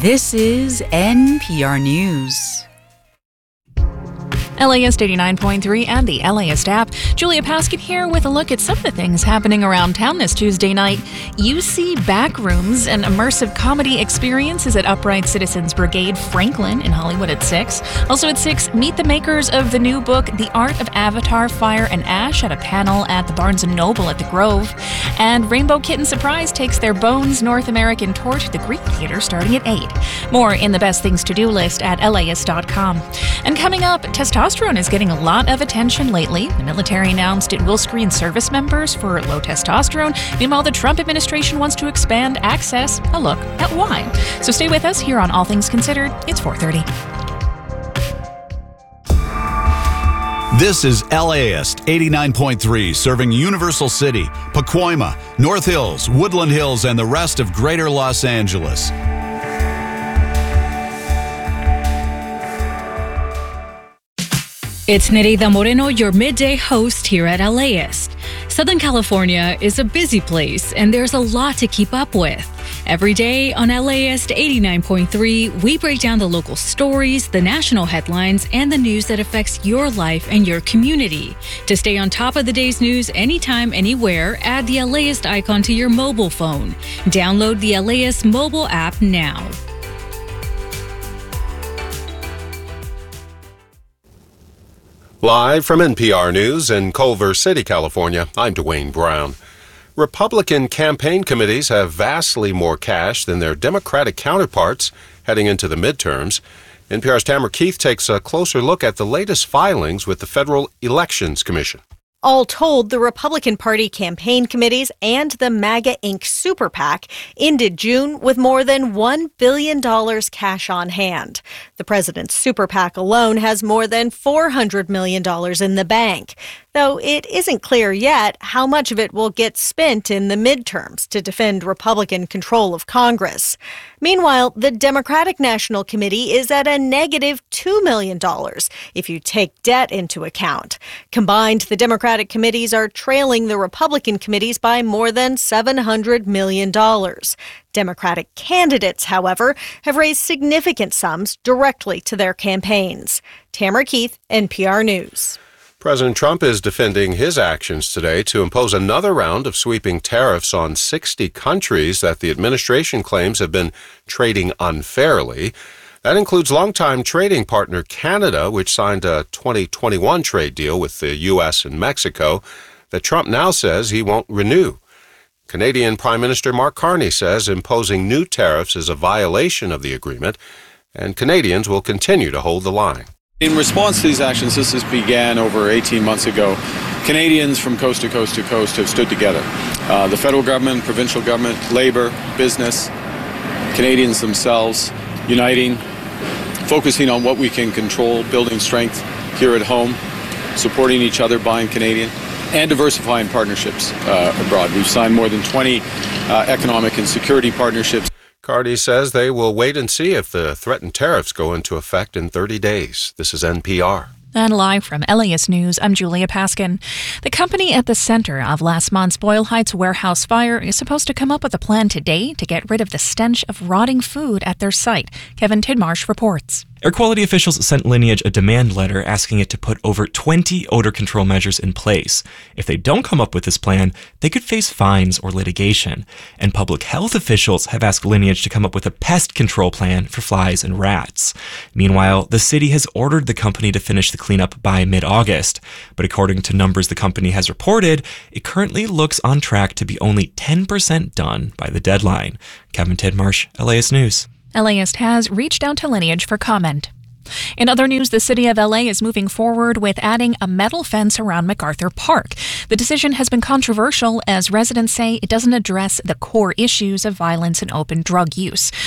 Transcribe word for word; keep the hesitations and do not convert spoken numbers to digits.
This is N P R News. LAist eighty-nine point three and the LAist app. Julia Paskin here with a look at some of the things happening around town this Tuesday night. U C Backrooms, an immersive comedy experience, is at Upright Citizens Brigade Franklin in Hollywood at six. Also at six, meet the makers of the new book, The Art of Avatar, Fire and Ash, at a panel at the Barnes and Noble at the Grove. And Rainbow Kitten Surprise takes their Bones North American tour to the Greek Theater starting at eight. More in the best things to do list at L Aist dot com. And coming up, testosterone Testosterone is getting a lot of attention lately. The military announced it will screen service members for low testosterone. Meanwhile, the Trump administration wants to expand access. A look at why. So stay with us here on All Things Considered. It's four thirty. This is LAist eighty-nine point three, serving Universal City, Pacoima, North Hills, Woodland Hills, and the rest of Greater Los Angeles. It's Nereida Moreno, your midday host here at LAist. Southern California is a busy place, and there's a lot to keep up with. Every day on LAist eighty-nine point three, we break down the local stories, the national headlines, and the news that affects your life and your community. To stay on top of the day's news anytime, anywhere, add the LAist icon to your mobile phone. Download the LAist mobile app now. Live from N P R News in Culver City, California, I'm Dwayne Brown. Republican campaign committees have vastly more cash than their Democratic counterparts heading into the midterms. N P R's Tamara Keith takes a closer look at the latest filings with the Federal Elections Commission. All told, the Republican Party campaign committees and the MAGA Incorporated Super PAC ended June with more than one billion dollars cash on hand. The president's Super PAC alone has more than four hundred million dollars in the bank, though it isn't clear yet how much of it will get spent in the midterms to defend Republican control of Congress. Meanwhile, the Democratic National Committee is at a negative two million dollars if you take debt into account. Combined, the Democratic committees are trailing the Republican committees by more than seven hundred million dollars. Democratic candidates, however, have raised significant sums directly to their campaigns. Tamara Keith, N P R News. President Trump is defending his actions today to impose another round of sweeping tariffs on sixty countries that the administration claims have been trading unfairly. That includes longtime trading partner Canada, which signed a twenty twenty-one trade deal with the U S and Mexico that Trump now says he won't renew. Canadian Prime Minister Mark Carney says imposing new tariffs is a violation of the agreement, and Canadians will continue to hold the line. In response to these actions, this has began over eighteen months ago. Canadians from coast to coast to coast have stood together. Uh, the federal government, provincial government, Labour, business, Canadians themselves, uniting, focusing on what we can control, building strength here at home, supporting each other, buying Canadian, and diversifying partnerships uh, abroad. We've signed more than twenty uh, economic and security partnerships. Carney says they will wait and see if the threatened tariffs go into effect in thirty days. This is N P R. And live from LAist News, I'm Julia Paskin. The company at the center of last month's Boyle Heights warehouse fire is supposed to come up with a plan today to get rid of the stench of rotting food at their site. Kevin Tidmarsh reports. Air quality officials sent Lineage a demand letter asking it to put over twenty odor control measures in place. If they don't come up with this plan, they could face fines or litigation. And public health officials have asked Lineage to come up with a pest control plan for flies and rats. Meanwhile, the city has ordered the company to finish the cleanup by mid-August. But according to numbers the company has reported, it currently looks on track to be only ten percent done by the deadline. Kevin Tidmarsh, LAist News. LAist has reached out to Lineage for comment. In other news, the city of L A is moving forward with adding a metal fence around MacArthur Park. The decision has been controversial as residents say it doesn't address the core issues of violence and open drug use.